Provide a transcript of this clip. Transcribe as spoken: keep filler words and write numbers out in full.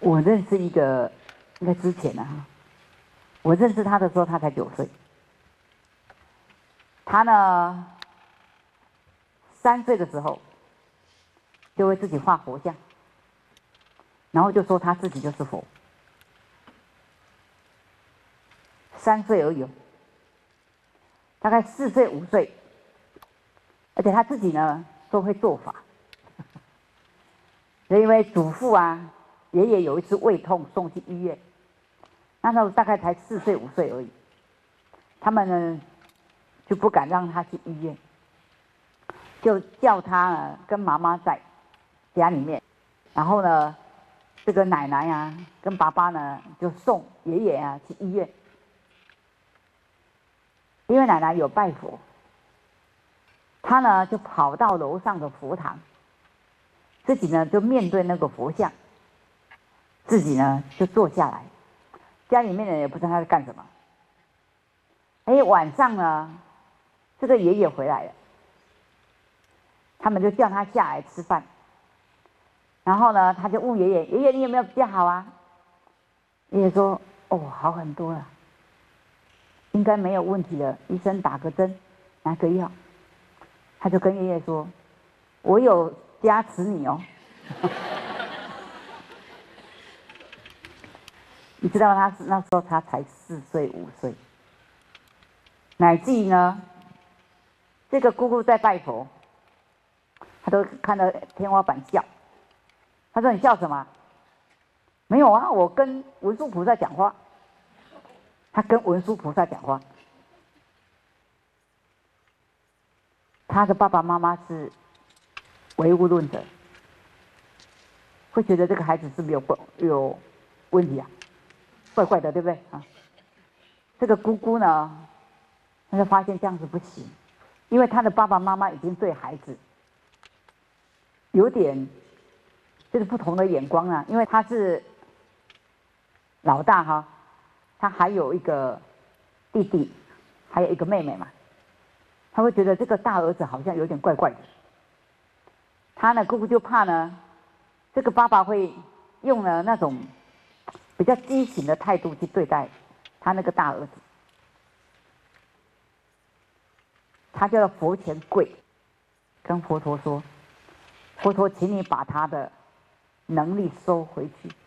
我认识一个，应该之前呢、啊，我认识他的时候，他才九岁。他呢，三岁的时候就会自己画佛像，然后就说他自己就是佛。三岁而已哦，大概四岁五岁，而且他自己呢都会做法。所以因为祖父啊、爷爷有一次胃痛送去医院，那时候大概才四岁五岁而已，他们呢就不敢让他去医院，就叫他呢跟妈妈在家里面，然后呢这个奶奶啊跟爸爸呢就送爷爷啊去医院，因为奶奶有拜佛，他呢就跑到楼上的佛堂，自己呢就面对那个佛像，自己呢就坐下来，家里面的人也不知道他在干什么。哎，晚上呢，这个爷爷回来了，他们就叫他下来吃饭，然后呢，他就问爷爷：“爷爷，你有没有比较好啊？”爷爷说：“哦，好很多了，应该没有问题了。医生打个针，拿个药。”他就跟爷爷说：“我有加持你哦。”你知道他那时候他才四岁五岁，乃至于呢，这个姑姑在拜佛，他都看到天花板笑。他说：“你笑什么？”没有啊，我跟文殊菩萨讲话。他跟文殊菩萨讲话。他的爸爸妈妈是唯物论者，会觉得这个孩子是不是有有问题啊？怪怪的，对不对啊？这个姑姑呢，她就发现这样子不行，因为她的爸爸妈妈已经对孩子有点就是不同的眼光啊，因为他是老大哈，他还有一个弟弟，还有一个妹妹嘛，他会觉得这个大儿子好像有点怪怪的。他呢，姑姑就怕呢，这个爸爸会用了那种比较畸形的态度去对待他那个大儿子。他就在佛前跪，跟佛陀说：“佛陀，请你把他的能力收回去。”